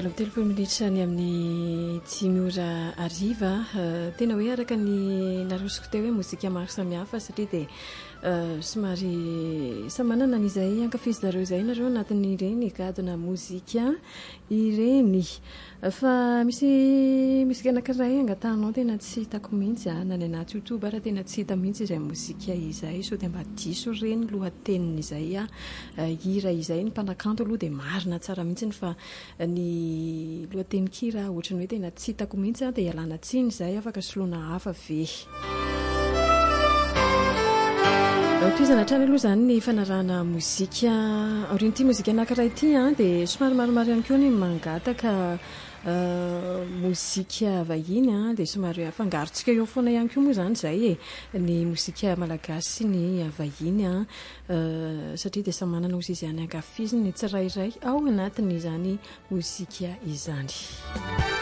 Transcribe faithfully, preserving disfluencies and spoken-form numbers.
valo amby telopolo minitra ny amin'ny dimy ora ariva tena hoe araka ny narosiko teo hoe mozika maro samihafa satria dia somary samanana n'izay ankafizinareo izay nareo anatin'ny ireny gadona mozika ireny fa misy misika anankiray angatanao tena tsy hitako mihitsy na ny anaty youtube raha tena tsy hita mihitsy izay mozika izay so dia mba diso ireny lohateniny izay a hira izay ny mpanakanto aloha dia marina tsara mihitsy ny fa ny lohateny kira ohatrany hoe tena tsy hitako mihitsy dia ialana tsiny izay afaka soloana hafa ve toizana trany aloha izany ny fanarahana mozika aorian'ity mozika anankiray ity a dia somary maromaro ihany koa ny mangataka mozika vahiny a dia somary afangarontsika eo foana ihany koa moa izany izay e ny mozika malagasy ny vahiny a satria dia samanana ozy izy any ankafiziny ny tsirairay ao anatin' izany mozika izany